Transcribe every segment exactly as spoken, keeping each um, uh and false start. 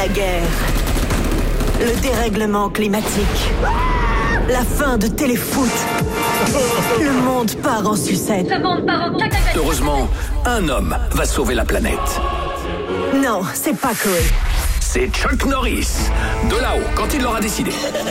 La guerre, le dérèglement climatique, la fin de Téléfoot. Le monde part en sucette. Le monde part en cacahuète. Heureusement, un homme va sauver la planète. Non, c'est pas Koé. C'est Chuck Norris, de là-haut, quand il l'aura décidé.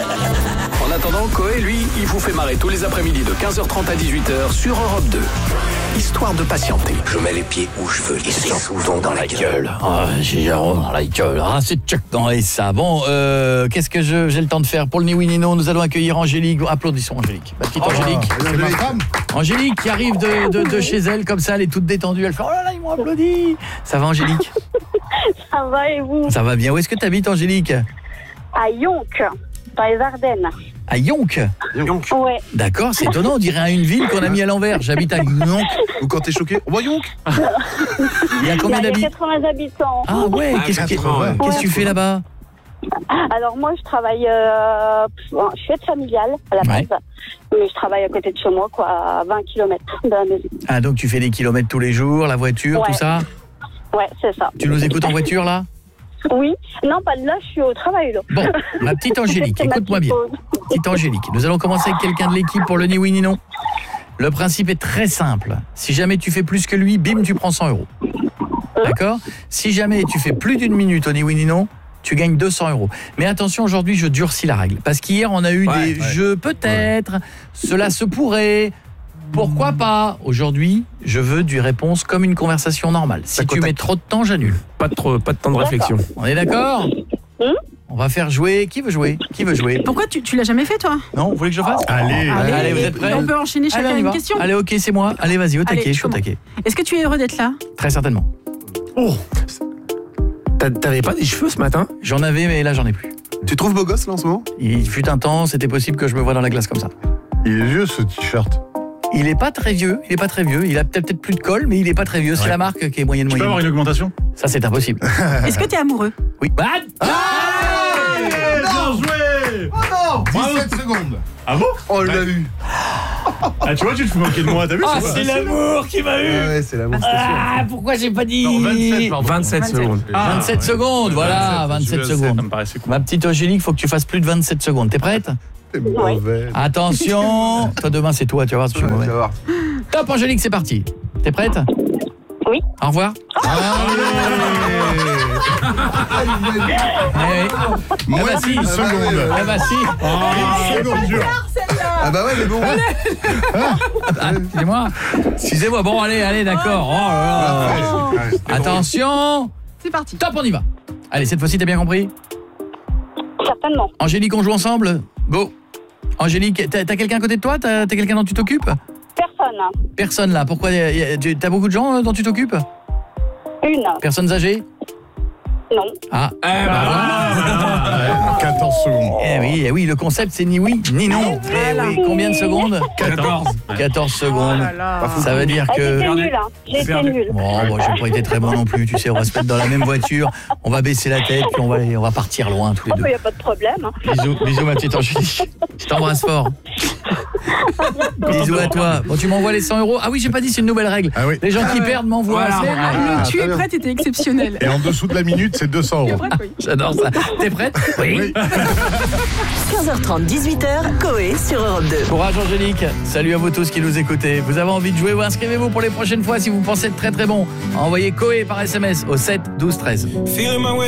En attendant, Koé, lui, il vous fait marrer tous les après-midi de quinze heures trente à dix-huit heures sur Europe deux. Histoire de patienter. Je mets les pieds où je veux et c'est souvent dans la gueule. Ah, j'ai Jérôme dans la gueule. Ah, c'est Chuck Norris, ça. Bon, euh, qu'est-ce que je, j'ai le temps de faire pour le Ni Oui Ni Non? Nous allons accueillir Angélique. Applaudissons Angélique. Ma petite Oh, Angélique. c'est ma femme. Angélique qui arrive de, de, de chez elle, comme ça, elle est toute détendue. Elle fait, oh là là, ils m'ont applaudi. Ça va, Angélique? Ça va et vous? Ça va bien. Où est-ce que tu habites, Angélique? À Yonk, dans les Ardennes. À Yonk. Yonk. Ouais. D'accord, c'est étonnant, on dirait une ville qu'on a mis à l'envers. J'habite à Yonk. Ou quand t'es choqué, on voit Yonk. Il y a combien Il y a d'habitants? quatre-vingts habitants. Ah ouais, Ah, qu'est-ce que quatre-vingts, qu'est-ce que tu fais là-bas? Alors moi, je travaille, euh, je suis aide familiale à la Ouais. base, mais je travaille à côté de chez moi, quoi, à vingt kilomètres de la maison. Ah, donc tu fais des kilomètres tous les jours, la voiture, Ouais. tout ça? Ouais, c'est ça. Tu nous écoutes en voiture, là? Oui. Non, pas de là, je suis au travail, là. Bon, ma petite Angélique, C'est ma écoute-moi petite bien. pause. Petite Angélique, nous allons commencer avec quelqu'un de l'équipe pour le Ni Oui Ni Non. Le principe est très simple. Si jamais tu fais plus que lui, bim, tu prends cent euros. D'accord? Si jamais tu fais plus d'une minute au Ni Oui Ni Non, tu gagnes deux cents euros. Mais attention, aujourd'hui, je durcis la règle. Parce qu'hier, on a eu Ouais, des ouais. jeux peut-être, cela se pourrait, pourquoi pas. Aujourd'hui, je veux du réponse comme une conversation normale. Si Tac au tu tac. mets trop de temps, j'annule. Pas de trop, pas de temps de réflexion. On est d'accord? Hum On va faire jouer. Qui veut jouer? Qui veut jouer? Pourquoi tu, tu l'as jamais fait, toi? Non, vous voulez que je fasse? Allez, Allez, allez, vous et- êtes prêts? et on peut enchaîner Allez, chacun on y une va. question. Allez, ok, c'est moi. Allez, vas-y, au taquet, Allez, je suis au je taquet. Est-ce que tu es heureux d'être là? Très certainement. Oh, T'a- T'avais pas des cheveux ce matin? J'en avais, mais là, j'en ai plus. tu trouves beau gosse là en ce moment? Il fut un temps, c'était possible que je me voie dans la glace comme ça. Il est vieux ce t-shirt. Il est pas très vieux, il est pas très vieux. Il a peut-être peut-être plus de col, mais il est pas très vieux. C'est Ouais. la marque qui est moyenne Tu peux avoir moyenne. une augmentation? Ça, c'est impossible. Est-ce que tu es amoureux? Oui. Bah, Bien joué! dix-sept secondes. Ah bon? Oh, il l'a eu. Ah, tu vois, tu te fous moquer de moi, t'as vu? ah, c'est c'est pas- l'amour qui m'a eu. Ah ouais, c'est l'amour, c'est sûr. Ah, pourquoi j'ai pas dit? Non, vingt-sept, pardon. vingt-sept secondes. Ah, vingt-sept ouais. secondes, voilà, vingt-sept je le sais, secondes. Ça me paraissait cool. Ma petite Angélique, faut que tu fasses plus de vingt-sept secondes. T'es prête? C'est mauvais. Attention. Toi, demain, c'est toi, tu vas voir si je suis Ouais, mauvais. tu vas voir. Top, Angélique, c'est parti. T'es prête? Oui. Au revoir. Eh oui. Moins bah si. d'une seconde. Ah bah si. Ah, c'est dur. Ah bah ouais, mais bon. Ah, excusez-moi. Excusez-moi. Bon, allez, allez, d'accord. Oh là là. Ouais, ouais, c'était Attention. C'est parti. Top, on y va. Allez, cette fois-ci, t'as bien compris? Certainement. Angélique, on joue ensemble? Go. Angélique, t'as t'as quelqu'un à côté de toi? T'as t'as quelqu'un dont tu t'occupes? Personne. Personne là. Pourquoi? y a- y a- tu- T'as beaucoup de gens euh, dont tu t'occupes? Une. Personnes âgées? Non. Ah. Eh ben, quatorze secondes. Eh oui, eh oui, le concept c'est ni oui ni non. Eh oui, combien de secondes? quatorze. quatorze secondes. Ça veut dire Ah, que... J'étais nulle, hein. J'ai été perdu. nulle. Bon, bon, j'ai pas été très bon non plus, tu sais, on va se mettre dans la même voiture, on va baisser la tête, puis on va, aller- on va partir loin tous les Il deux. n'y a pas de problème. hein. Bisous, bisous ma petite Angélique. Je t'embrasse fort. Bisous à toi. Bon, tu m'envoies les cent euros. Ah oui, j'ai pas dit, c'est une nouvelle règle. Ah oui. Les gens qui perdent m'envoient. Voilà. C'est- Ah, Ah, le tu très es bien. prête était exceptionnel. Et en dessous de la minute, c'est deux cents euros. J'adore ça. T'es prête? Oui. quinze heures trente, dix-huit heures, Koé sur Europe deux. Courage Angélique. Salut à vous tous qui nous écoutez. Vous avez envie de jouer ou inscrivez-vous pour les prochaines fois si vous pensez être très très bon. Envoyez Koé par S M S au sept douze treize.